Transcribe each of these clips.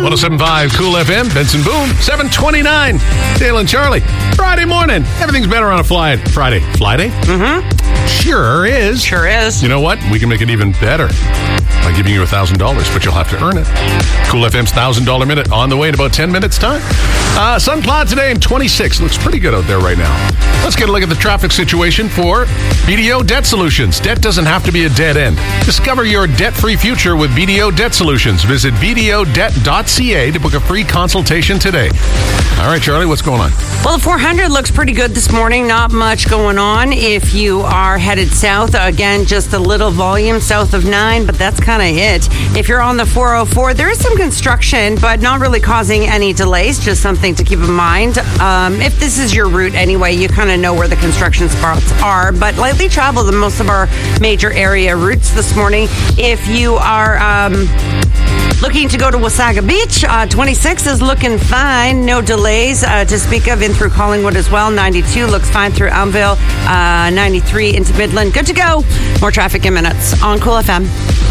107.5 Cool FM, Benson Boom, 729. Dale and Charlie. Friday morning. Everything's better on a Friday. Friday? Mm-hmm. Sure is. Sure is. You know what? We can make it even better by giving you $1,000, but you'll have to earn it. Cool FM's $1,000 minute on the way in about 10 minutes' time. Sun cloud today and 26. Looks pretty good out there right now. Let's get a look at the traffic situation for BDO Debt Solutions. Debt doesn't have to be a dead end. Discover your debt-free future with BDO Debt Solutions. Visit bdodebt.ca to book a free consultation today. All right, Charlie, what's going on? Well, the 400 looks pretty good this morning. Not much going on. If you are headed south, again, just a little volume south of 9, but that's kind of it. If you're on the 404, there is some construction, but not really causing any delays. Just something to keep in mind. If this is your route anyway, you kind of know where the construction spots are, but lightly traveled in most of our major area routes this morning. If you are looking to go to Wasaga Beach, 26 is looking fine. No delays to speak of in through Collingwood as well. 92 looks fine through Elmville. 93 into Midland. Good to go. More traffic in minutes on Cool FM.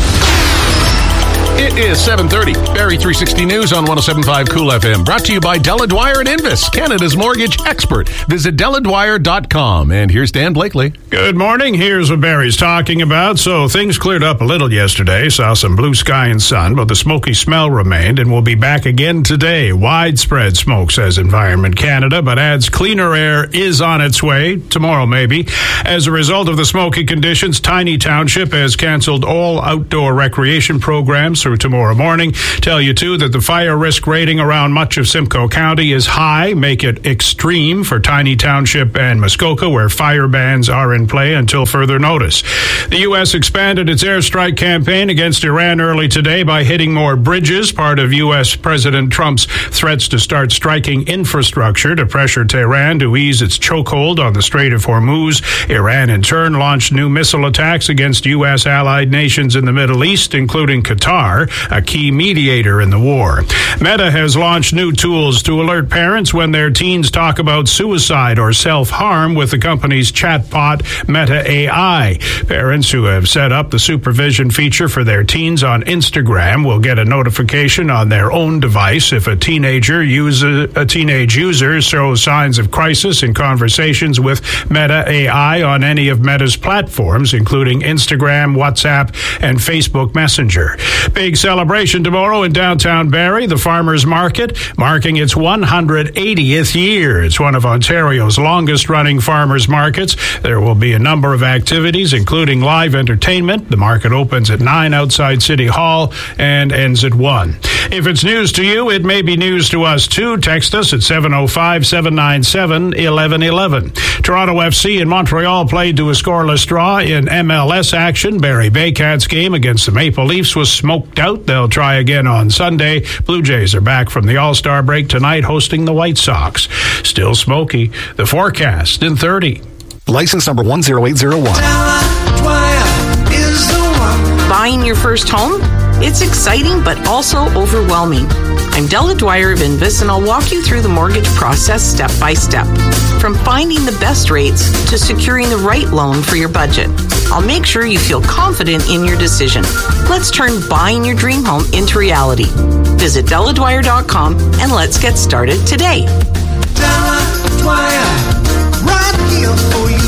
It is 7:30. Barrie 360 News on 107.5 Cool FM. Brought to you by Della Dwyer and Invis, Canada's mortgage expert. Visit DellaDwyer.com. And here's Dan Blakely. Good morning. Here's what Barry's talking about. So things cleared up a little yesterday. Saw some blue sky and sun, but the smoky smell remained and will be back again today. Widespread smoke, says Environment Canada, but adds cleaner air is on its way. Tomorrow, maybe. As a result of the smoky conditions, Tiny Township has canceled all outdoor recreation programs through tomorrow morning. Tell you, too, that the fire risk rating around much of Simcoe County is high. Make it extreme for Tiny Township and Muskoka, where fire bans are in play until further notice. The U.S. expanded its airstrike campaign against Iran early today by hitting more bridges, part of U.S. President Trump's threats to start striking infrastructure to pressure Tehran to ease its chokehold on the Strait of Hormuz. Iran, in turn, launched new missile attacks against U.S. allied nations in the Middle East, including Qatar, a key mediator in the war. Meta has launched new tools to alert parents when their teens talk about suicide or self-harm with the company's chatbot Meta AI. Parents who have set up the supervision feature for their teens on Instagram will get a notification on their own device if a teenage user shows signs of crisis in conversations with Meta AI on any of Meta's platforms, including Instagram, WhatsApp, and Facebook Messenger. Big celebration tomorrow in downtown Barrie, the Farmers Market, marking its 180th year. It's one of Ontario's longest-running farmers markets. There will be a number of activities, including live entertainment. The market opens at 9 outside City Hall and ends at 1. If it's news to you, it may be news to us, too. Text us at 705-797-1111. Toronto FC and Montreal played to a scoreless draw in MLS action. Barrie Baycats game against the Maple Leafs was smoked out. They'll try again on Sunday. Blue Jays are back from the All-Star break tonight, hosting the White Sox. Still smoky. The forecast in 30. License number 10801. Buying your first home? It's exciting, but also overwhelming. I'm Della Dwyer of Invis, and I'll walk you through the mortgage process step by step. From finding the best rates to securing the right loan for your budget. I'll make sure you feel confident in your decision. Let's turn buying your dream home into reality. Visit DellaDwyer.com and let's get started today. Della Dwyer, right here for you.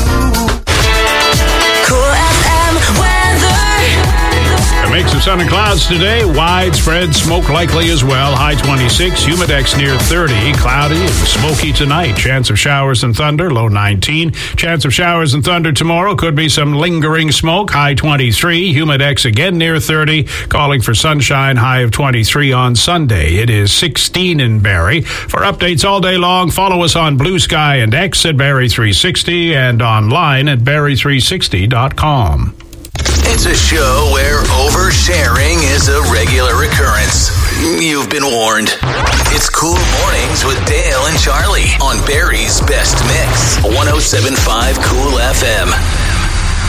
Cool FM weather. A mix of sun and clouds today. Widespread smoke likely as well. High 26. Humidex near 30. Cloudy and smoky tonight. Chance of showers and thunder. Low 19. Chance of showers and thunder tomorrow. Could be some lingering smoke. High 23. Humidex again near 30. Calling for sunshine. High of 23 on Sunday. It is 16 in Barrie. For updates all day long, follow us on Blue Sky and X at Barrie 360 and online at Barrie360.com. It's a show where oversharing is a regular occurrence. You've been warned. It's Cool Mornings with Dale and Charlie on Barrie's Best Mix, 107.5 Cool FM.